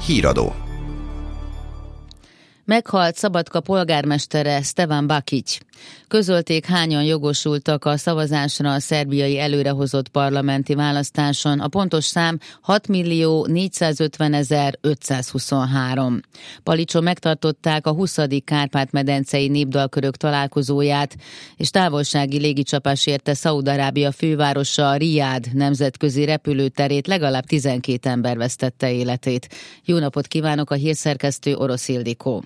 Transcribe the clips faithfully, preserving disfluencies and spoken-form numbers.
Híradó. Meghalt Szabadka polgármestere, Stevan Bakić. Közölték, hányan jogosultak a szavazásra a szerbiai előrehozott parlamenti választáson. A pontos szám hat millió négyszázötvenezer ötszázhuszonhárom. Palicson megtartották a huszadik Kárpát-medencei népdalkörök találkozóját, és távolsági légicsapás érte Szaúd-Arábia fővárosa, Rijád nemzetközi repülőterét, legalább tizenkét ember vesztette életét. Jó napot kívánok, a hírszerkesztő Orosz Ildikó.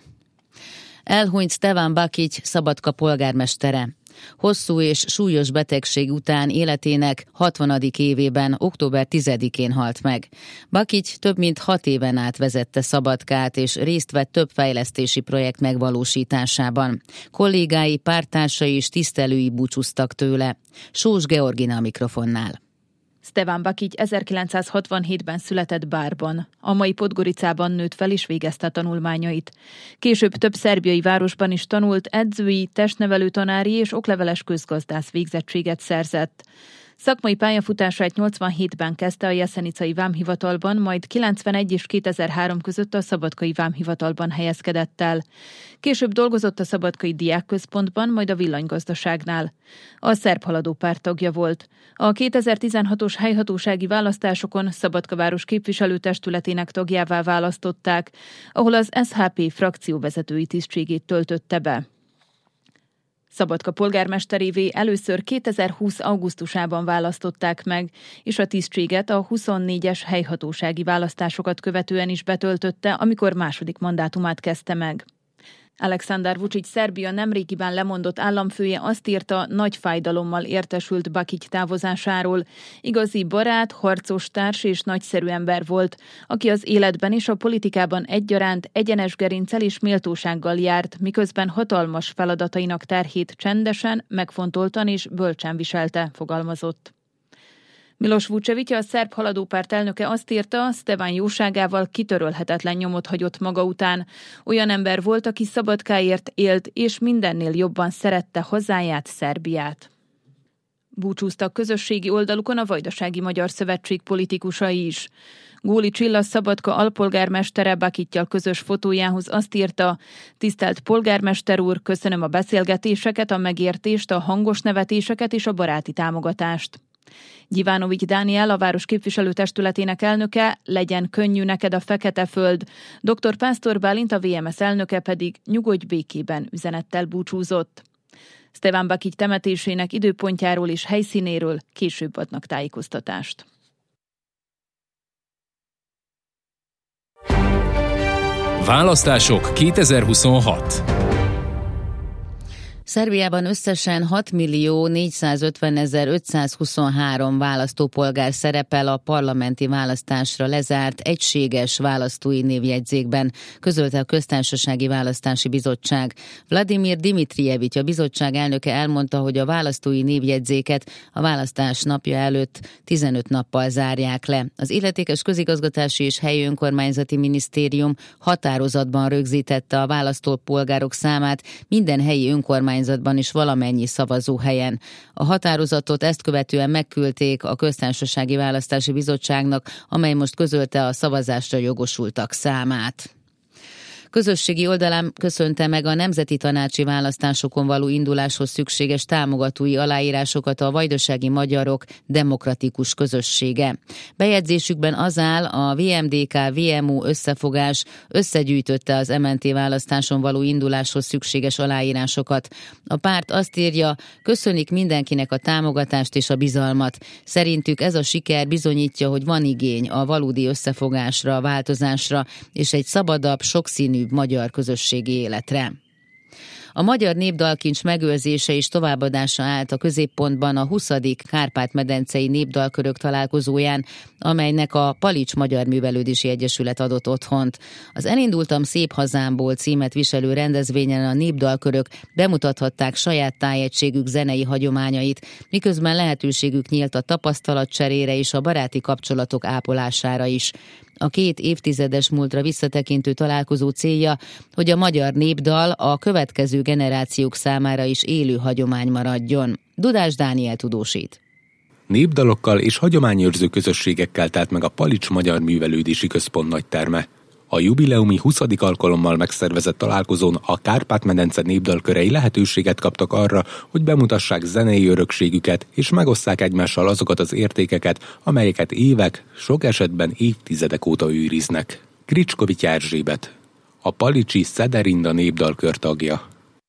Elhunyt Stevan Bakić, Szabadka polgármestere. Hosszú és súlyos betegség után életének hatvanadik évében, október tizedikén halt meg. Bakić több mint hat éven át vezette Szabadkát, és részt vett több fejlesztési projekt megvalósításában. Kollégái, párttársai és tisztelői búcsúztak tőle. Sós Georgina a mikrofonnál. Stevan Bakić ezerkilencszázhatvanhétben született Bárban. A mai Podgoricában nőtt fel és végezte a tanulmányait. Később több szerbiai városban is tanult, edzői, testnevelő tanári és okleveles közgazdász végzettséget szerzett. Szakmai pályafutását nyolcvanhétben kezdte a jeszenicai vámhivatalban, majd kilencvenegy és kétezer-három között a szabadkai vámhivatalban helyezkedett el. Később dolgozott a szabadkai diákközpontban, majd a villanygazdaságnál. A Szerb Haladó Párt tagja volt. A kétezer-tizenhatos helyhatósági választásokon Szabadka város képviselőtestületének tagjává választották, ahol az es há pé frakcióvezetői tisztségét töltötte be. Szabadka polgármesterévé először kétezer-húsz augusztusában választották meg, és a tisztséget a huszonnégyes helyhatósági választásokat követően is betöltötte, amikor második mandátumát kezdte meg. Aleksandar Vučić, Szerbia nemrégiben lemondott államfője azt írta, nagy fájdalommal értesült Bakić távozásáról. Igazi barát, harcos társ és nagyszerű ember volt, aki az életben és a politikában egyaránt egyenes gerinccel és méltósággal járt, miközben hatalmas feladatainak terhét csendesen, megfontoltan és bölcsen viselte, fogalmazott. Miloš Vučević, a Szerb Haladó Párt elnöke azt írta, Stevan jóságával kitörölhetetlen nyomot hagyott maga után. Olyan ember volt, aki Szabadkáért élt, és mindennél jobban szerette hazáját, Szerbiát. Búcsúztak közösségi oldalukon a Vajdasági Magyar Szövetség politikusai is. Góli Csilla, Szabadka alpolgármestere Bakićsal közös fotójához azt írta, tisztelt polgármester úr, köszönöm a beszélgetéseket, a megértést, a hangos nevetéseket és a baráti támogatást. Gyivanovics Dániel, a város képviselőtestületének elnöke, legyen könnyű neked a fekete föld. doktor Pásztor Bálint, a vé em es elnöke pedig nyugodj békében üzenettel búcsúzott. Stevan Bakić temetésének időpontjáról és helyszínéről később adnak tájékoztatást. Választások kétezer-huszonhat. Szerbiában összesen hat millió négyszázötvenezer ötszázhuszonhárom választópolgár szerepel a parlamenti választásra lezárt egységes választói névjegyzékben, közölte a Köztársasági Választási Bizottság. Vladimir Dimitrijevics, a bizottság elnöke elmondta, hogy a választói névjegyzéket a választás napja előtt tizenöt nappal zárják le. Az illetékes közigazgatási és helyi önkormányzati minisztérium határozatban rögzítette a választópolgárok számát minden helyi önkormányzatban is valamennyi szavazóhelyen. A határozatot ezt követően megküldték a Köztársasági Választási Bizottságnak, amely most közölte a szavazásra jogosultak számát. Közösségi oldalán köszönte meg a nemzeti tanácsi választásokon való induláshoz szükséges támogatói aláírásokat a vajdasági magyarok demokratikus közössége. Bejegyzésükben az áll, a vé em dé ká vé em u összefogás összegyűjtötte az em en té választáson való induláshoz szükséges aláírásokat. A párt azt írja, köszönik mindenkinek a támogatást és a bizalmat. Szerintük ez a siker bizonyítja, hogy van igény a valódi összefogásra, a változásra és egy szabadabb, sokszínű magyar közösségi életre. A magyar népdalkincs megőrzése és továbbadása állt a középpontban a huszadik Kárpát-medencei népdalkörök találkozóján, amelynek a Paliccs Magyar Művelődési Egyesület adott otthont. Az Elindultam szép hazámból címet viselő rendezvényen a népdalkörök bemutathatták saját tájegységük zenei hagyományait, miközben lehetőségük nyílt a tapasztalatcserére és a baráti kapcsolatok ápolására is. A két évtizedes múltra visszatekintő találkozó célja, hogy a magyar népdal a következő generációk számára is élő hagyomány maradjon. Dudás Dániel tudósít. Népdalokkal és hagyományőrző közösségekkel telt meg a Paliccs Magyar Művelődési Központ nagyterme. A jubileumi huszadik alkalommal megszervezett találkozón a Kárpát-medence népdalkörei lehetőséget kaptak arra, hogy bemutassák zenei örökségüket és megosszák egymással azokat az értékeket, amelyeket évek, sok esetben évtizedek óta őriznek. Kricskovics Erzsébet, a Palicsi Szederinda népdalkör tagja.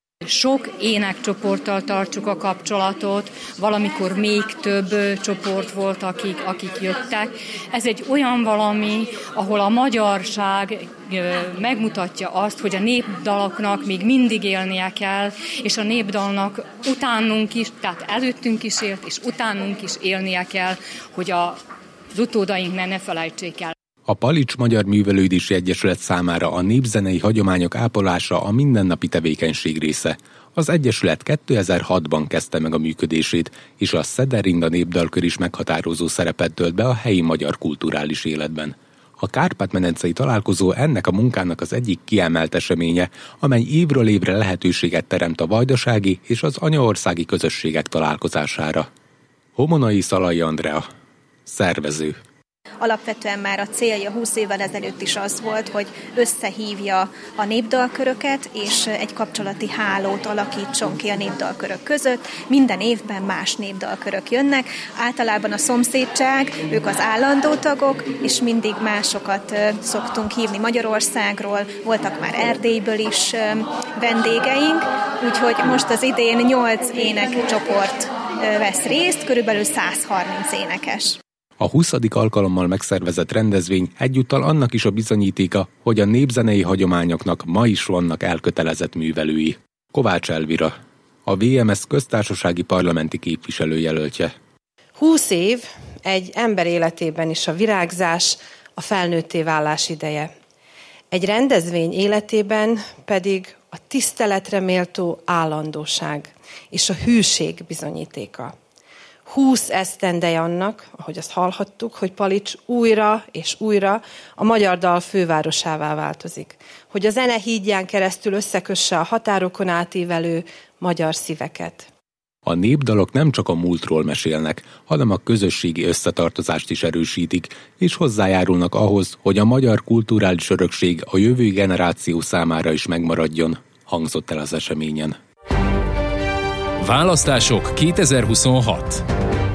Sok énekcsoporttal tartjuk a kapcsolatot, valamikor még több csoport volt, akik, akik jöttek. Ez egy olyan valami, ahol a magyarság megmutatja azt, hogy a népdaloknak még mindig élnie kell, és a népdalnak utánunk is, tehát előttünk is élt, és utánunk is élnie kell, hogy az utódaink ne, ne felejtsék el. A Palics Magyar Művelődési Egyesület számára a népzenei hagyományok ápolása a mindennapi tevékenység része. Az egyesület kétezer-hatban kezdte meg a működését, és a Szederinda népdalkör is meghatározó szerepet tölt be a helyi magyar kulturális életben. A Kárpát-medencei találkozó ennek a munkának az egyik kiemelt eseménye, amely évről évre lehetőséget teremt a vajdasági és az anyaországi közösségek találkozására. Homonai Szalai Andrea, szervező. Alapvetően már a célja húsz évvel ezelőtt is az volt, hogy összehívja a népdalköröket, és egy kapcsolati hálót alakítson ki a népdalkörök között. Minden évben más népdalkörök jönnek, általában a szomszédság, ők az állandó tagok, és mindig másokat szoktunk hívni Magyarországról, voltak már Erdélyből is vendégeink, úgyhogy most az idén nyolc énekcsoport vesz részt, körülbelül száz harminc énekes. A huszadik alkalommal megszervezett rendezvény egyúttal annak is a bizonyítéka, hogy a népzenei hagyományoknak ma is vannak elkötelezett művelői. Kovács Elvira, a vé em es köztársasági parlamenti képviselőjelöltje. Húsz év egy ember életében is a virágzás, a felnőtté válás ideje. Egy rendezvény életében pedig a tiszteletre méltó állandóság és a hűség bizonyítéka. Húsz esztendeje annak, ahogy azt hallhattuk, hogy Palics újra és újra a magyar dal fővárosává változik. Hogy a zene hídján keresztül összekösse a határokon átívelő magyar szíveket. A népdalok nem csak a múltról mesélnek, hanem a közösségi összetartozást is erősítik, és hozzájárulnak ahhoz, hogy a magyar kulturális örökség a jövő generáció számára is megmaradjon, hangzott el az eseményen. Választások kétezer-huszonhat.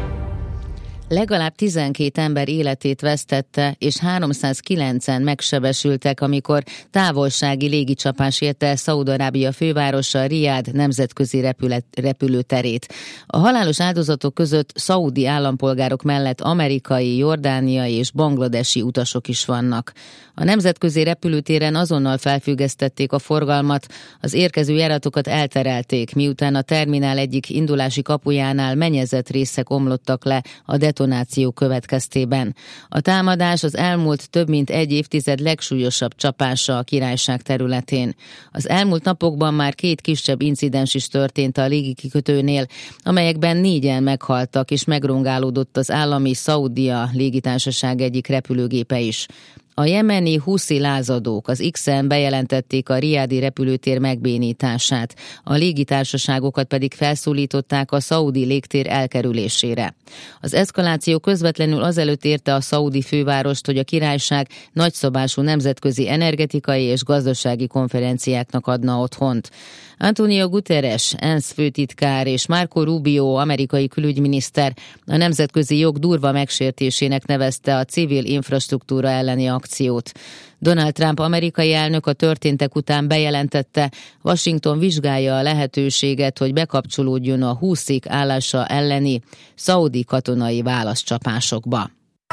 Legalább tizenkét ember életét vesztette, és háromszázkilencen megsebesültek, amikor távolsági légicsapás érte Szaúd-Arábia fővárosa Riád nemzetközi repület, repülőterét. A halálos áldozatok között szaúdi állampolgárok mellett amerikai, jordániai és bangladesi utasok is vannak. A nemzetközi repülőtéren azonnal felfüggesztették a forgalmat, az érkező járatokat elterelték, miután a terminál egyik indulási kapujánál mennyezett részek omlottak le a detonáció következtében. A támadás az elmúlt több mint egy évtized legsúlyosabb csapása a királyság területén. Az elmúlt napokban már két kisebb incidens is történt a légikikötőnél, amelyekben négyen meghaltak, és megrongálódott az állami Szaudia légitársaság egyik repülőgépe is. A jemeni huszi lázadók az X-en bejelentették a riádi repülőtér megbénítását, a légitársaságokat pedig felszólították a szaudi légtér elkerülésére. Az eszkaláció közvetlenül azelőtt érte a szaudi fővárost, hogy a királyság nagyszabású nemzetközi energetikai és gazdasági konferenciáknak adna otthont. Antonio Guterres, ENSZ főtitkár és Marco Rubio, amerikai külügyminiszter a nemzetközi jog durva megsértésének nevezte a civil infrastruktúra elleni akciót. Donald Trump amerikai elnök a történtek után bejelentette, Washington vizsgálja a lehetőséget, hogy bekapcsolódjon a húszik állása elleni szaudi katonai válaszcsapásokba.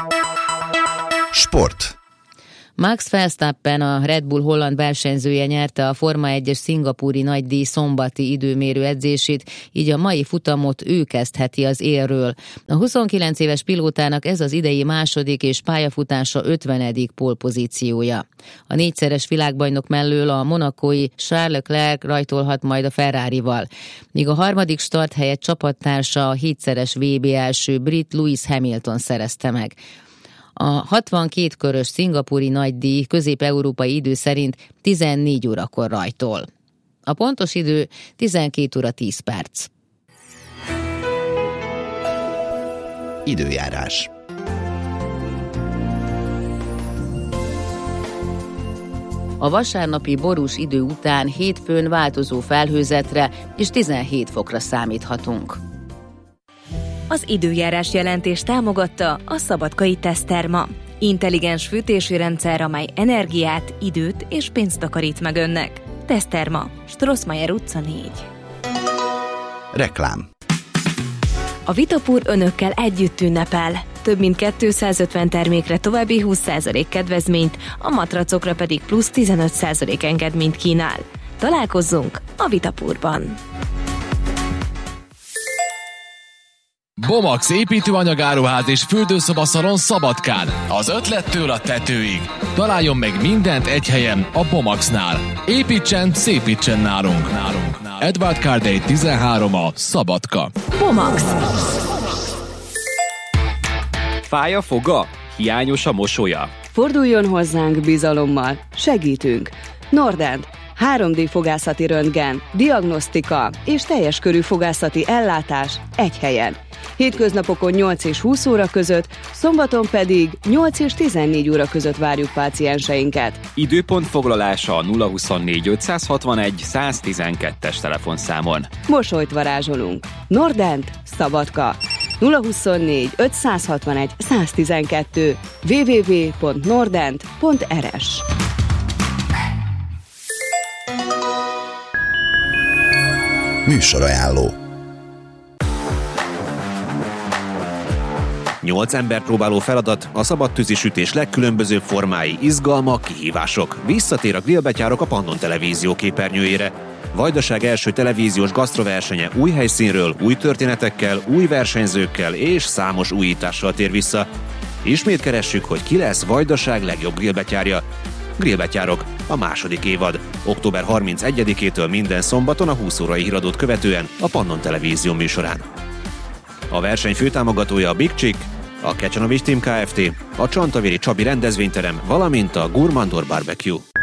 Sport. Max Verstappen, a Red Bull holland versenyzője nyerte a Forma egyes szingapúri nagydíj szombati időmérő edzését, így a mai futamot ő kezdheti az élről. A huszonkilenc éves pilótának ez az idei második és pályafutása ötvenedik pólpozíciója. A négyszeres világbajnok mellől a monacói Charles Leclerc rajtolhat majd a Ferrarival, míg a harmadik start helyett csapattársa a hétszeres vé bé első brit Lewis Hamilton szerezte meg. A hatvankét körös szingapúri nagydíj közép-európai idő szerint tizennégy órakor rajtol. A pontos idő tizenkét óra tíz perc. Időjárás. A vasárnapi borús idő után hétfőn változó felhőzetre és tizenhét fokra számíthatunk. Az időjárás jelentés támogatta a Szabadkai Teszterma. Intelligens fűtési rendszer, amely energiát, időt és pénzt takarít meg önnek. Teszterma, Strossmayer utca négy. Reklám. A Vitapur önökkel együtt ünnepel. Több mint kétszázötven termékre további húsz százalék kedvezményt, a matracokra pedig plusz tizenöt százalék engedményt kínál. Találkozzunk a Vitapurban! Bomax építőanyagáruház és fürdőszobaszalon Szabadkán. Az ötlettől a tetőig. Találjon meg mindent egy helyen a Bomaxnál. Építsen, szépítsen nálunk. nálunk. Edward Cardey tizenhárom a Szabadka. Bomax. Fáj a foga? Hiányos a mosolya? Forduljon hozzánk bizalommal. Segítünk. Nordent. három dé fogászati röntgen, diagnosztika és teljes körű fogászati ellátás egy helyen. Hétköznapokon nyolc és húsz óra között, szombaton pedig nyolc és tizennégy óra között várjuk pácienseinket. Időpont foglalása a nulla huszonnégy ötszázhatvanegy száztizenkettes telefonszámon. Mosolyt varázsolunk. Nordent, Szabadka. nulla huszonnégy ötszázhatvanegy száztizenkettő double-u double-u double-u pont nordent pont er es. Műsorajánló. Nyolc ember próbáló feladat, a szabadtűzi sütés legkülönbözőbb formái, izgalmak, kihívások. Visszatér a grillbetyárok a Pannon Televízió képernyőjére. Vajdaság első televíziós gasztroversenye új helyszínről, új történetekkel, új versenyzőkkel és számos újítással tér vissza. Ismét keressük, hogy ki lesz Vajdaság legjobb grillbetyárja. Grillbetyárok, a második évad. október harmincegyedikétől minden szombaton a húsz órai híradót követően a Pannon Televízió műsorán. A verseny főtámogatója a Big Chick, a Kecsanovics Team Kft., a Csantavéri Csabi rendezvényterem, valamint a Gurmandor Barbecue.